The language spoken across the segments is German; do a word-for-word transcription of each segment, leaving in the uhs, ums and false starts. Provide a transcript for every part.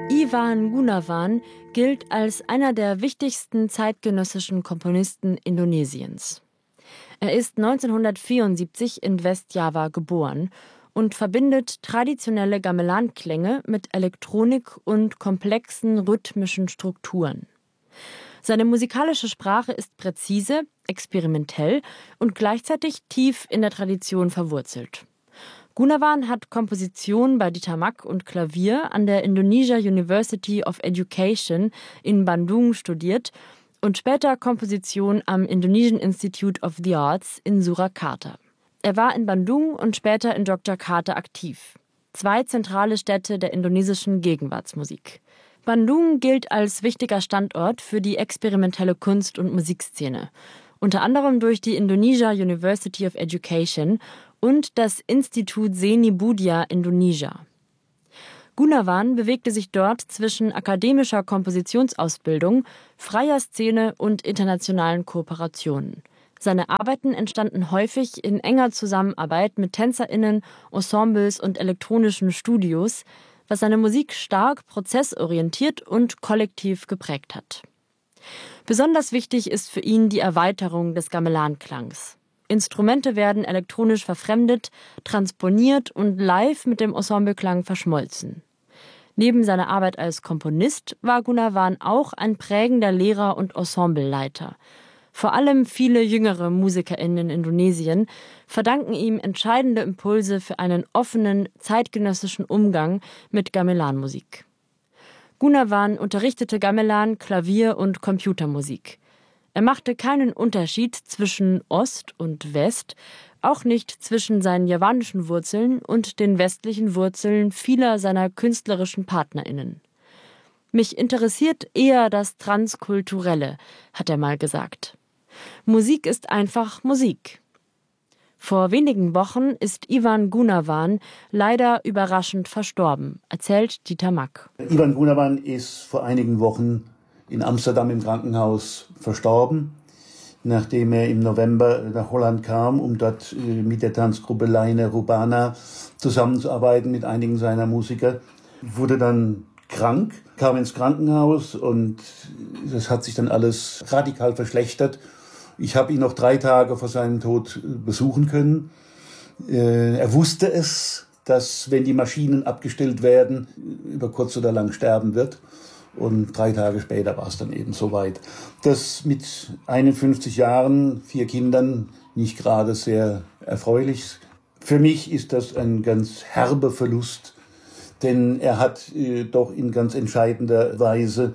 Iwan Gunawan gilt als einer der wichtigsten zeitgenössischen Komponisten Indonesiens. Er ist neunzehnhundertvierundsiebzig in Westjava geboren und verbindet traditionelle Gamelan-Klänge mit Elektronik und komplexen rhythmischen Strukturen. Seine musikalische Sprache ist präzise, experimentell und gleichzeitig tief in der Tradition verwurzelt. Gunawan hat Komposition bei Dieter Mack und Klavier an der Indonesia University of Education in Bandung studiert und später Komposition am Indonesian Institute of the Arts in Surakarta. Er war in Bandung und später in Yogyakarta aktiv. Zwei zentrale Städte der indonesischen Gegenwartsmusik. Bandung gilt als wichtiger Standort für die experimentelle Kunst- und Musikszene, unter anderem durch die Indonesia University of Education und das Institut Seni Budaya Indonesia. Gunawan bewegte sich dort zwischen akademischer Kompositionsausbildung, freier Szene und internationalen Kooperationen. Seine Arbeiten entstanden häufig in enger Zusammenarbeit mit TänzerInnen, Ensembles und elektronischen Studios, was seine Musik stark prozessorientiert und kollektiv geprägt hat. Besonders wichtig ist für ihn die Erweiterung des Gamelan-Klangs. Instrumente werden elektronisch verfremdet, transponiert und live mit dem Ensembleklang verschmolzen. Neben seiner Arbeit als Komponist war Gunawan auch ein prägender Lehrer und Ensembleleiter. Vor allem viele jüngere MusikerInnen in Indonesien verdanken ihm entscheidende Impulse für einen offenen, zeitgenössischen Umgang mit Gamelan-Musik. Gunawan unterrichtete Gamelan, Klavier und Computermusik. Er machte keinen Unterschied zwischen Ost und West, auch nicht zwischen seinen javanischen Wurzeln und den westlichen Wurzeln vieler seiner künstlerischen PartnerInnen. Mich interessiert eher das Transkulturelle, hat er mal gesagt. Musik ist einfach Musik. Vor wenigen Wochen ist Iwan Gunawan leider überraschend verstorben, erzählt Dieter Mack. Iwan Gunawan ist vor einigen Wochen in Amsterdam im Krankenhaus verstorben, nachdem er im November nach Holland kam, um dort mit der Tanzgruppe Laine Rubana zusammenzuarbeiten mit einigen seiner Musiker. Wurde dann krank, kam ins Krankenhaus und das hat sich dann alles radikal verschlechtert. Ich habe ihn noch drei Tage vor seinem Tod besuchen können. Er wusste es, dass, wenn die Maschinen abgestellt werden, über kurz oder lang sterben wird. Und drei Tage später war es dann eben soweit. Das mit einundfünfzig Jahren, vier Kindern, nicht gerade sehr erfreulich. Für mich ist das ein ganz herber Verlust, denn er hat äh, doch in ganz entscheidender Weise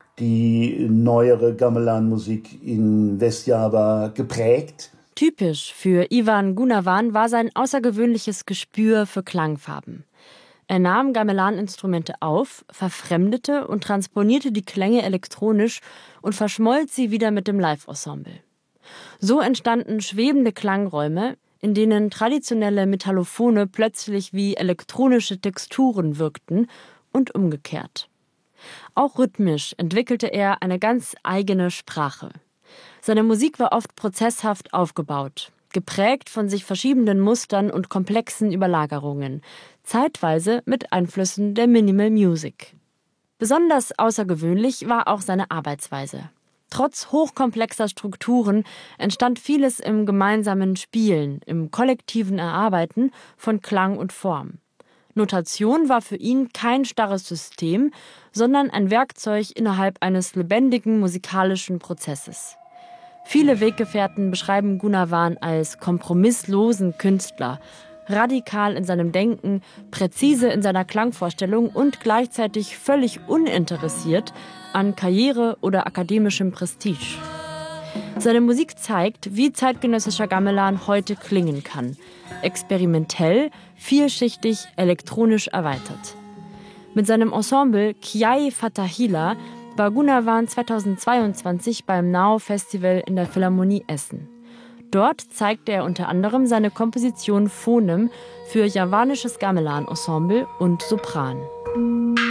die neuere Gamelan-Musik in Westjava geprägt. Typisch für Iwan Gunawan war sein außergewöhnliches Gespür für Klangfarben. Er nahm Gamelan-Instrumente auf, verfremdete und transponierte die Klänge elektronisch und verschmolz sie wieder mit dem Live-Ensemble. So entstanden schwebende Klangräume, in denen traditionelle Metallophone plötzlich wie elektronische Texturen wirkten und umgekehrt. Auch rhythmisch entwickelte er eine ganz eigene Sprache. Seine Musik war oft prozesshaft aufgebaut, geprägt von sich verschiebenden Mustern und komplexen Überlagerungen, zeitweise mit Einflüssen der Minimal Music. Besonders außergewöhnlich war auch seine Arbeitsweise. Trotz hochkomplexer Strukturen entstand vieles im gemeinsamen Spielen, im kollektiven Erarbeiten von Klang und Form. Notation war für ihn kein starres System, sondern ein Werkzeug innerhalb eines lebendigen musikalischen Prozesses. Viele Weggefährten beschreiben Gunawan als kompromisslosen Künstler, radikal in seinem Denken, präzise in seiner Klangvorstellung und gleichzeitig völlig uninteressiert an Karriere oder akademischem Prestige. Seine Musik zeigt, wie zeitgenössischer Gamelan heute klingen kann. Experimentell, vielschichtig, elektronisch erweitert. Mit seinem Ensemble Kiai Fatahila war Gunawan zweitausendzweiundzwanzig beim Now Festival in der Philharmonie Essen. Dort zeigte er unter anderem seine Komposition Phonem für javanisches Gamelan-Ensemble und Sopran.